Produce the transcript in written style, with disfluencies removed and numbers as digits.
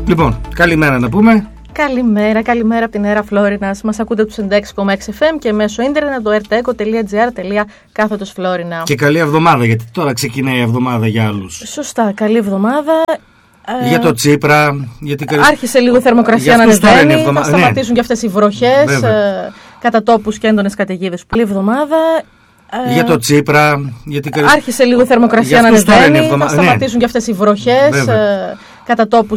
Λοιπόν, καλημέρα να πούμε. Καλημέρα από την Αέρα Φλόρινας. Μας ακούτε τους 96,6 FM και μέσω ίντερνετ το rteco.gr/Φλόρινα. Και καλή εβδομάδα, γιατί τώρα ξεκινάει η εβδομάδα για άλλους. Σωστά, καλή εβδομάδα. Για το Τσίπρα. Γιατί... Άρχισε λίγο η θερμοκρασία να ανεβαίνει. Θα σταματήσουν και αυτές οι βροχές, κατά τόπους και έντονες καταιγίδες. Καλή εβδομάδα. Για το Τσίπρα. Γιατί... Άρχισε λίγο η θερμοκρασία να ανεβαίνει. Θα σταματήσουν και αυτές οι βροχές, κατά τόπους